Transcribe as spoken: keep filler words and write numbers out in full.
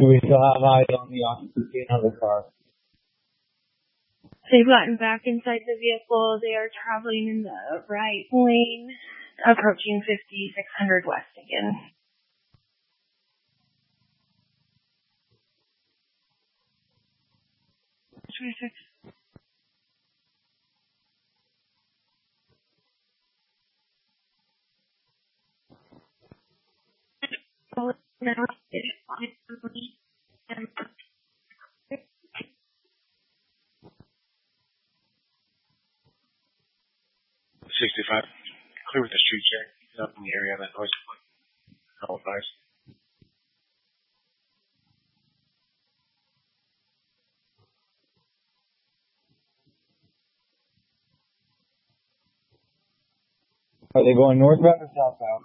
Do we still have eyes on the occupants in another car? They've gotten back inside the vehicle. They are traveling in the right lane, approaching fifty-six hundred west again. twenty-six. sixty-five. Clear with the street here. He's up in the area. That noise is like Halifax. Are they going northbound or southbound?